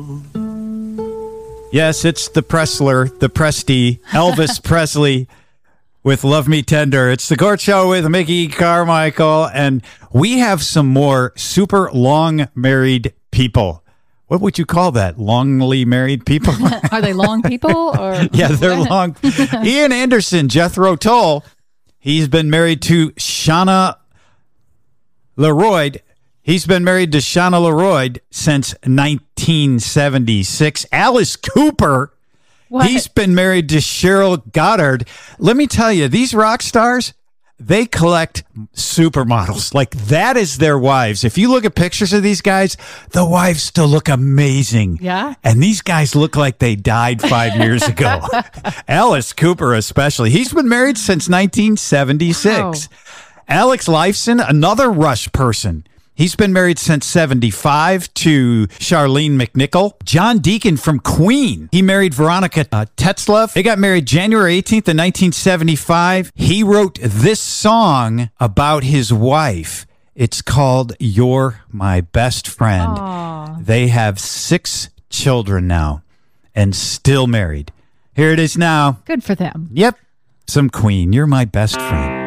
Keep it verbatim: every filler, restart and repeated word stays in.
Yes, it's the Pressler, the Presty, Elvis Presley with Love Me Tender. It's the Gort Show with Mickey Carmichael, and we have some more super long married people. What would you call that? Longly married people? Are they long people? Or yeah, they're long. Ian Anderson, Jethro Tull. He's been married to Shauna Leroy. He's been married to Shauna Leroy since nineteen seventy-six. Alice Cooper. What? He's been married to Cheryl Goddard. Let me tell you, these rock stars, they collect supermodels. Like, that is their wives. If you look at pictures of these guys, the wives still look amazing. Yeah. And these guys look like they died five years ago. Alice Cooper especially. He's been married since nineteen seventy-six. Wow. Alex Lifeson, another Rush person. He's been married since seventy-five to Charlene McNichol. John Deacon from Queen. He married Veronica uh, Tetzlaff. They got married January eighteenth of nineteen seventy-five. He wrote this song about his wife. It's called You're My Best Friend. Aww. They have six children now and still married. Here it is now. Good for them. Yep. Some Queen. You're My Best Friend.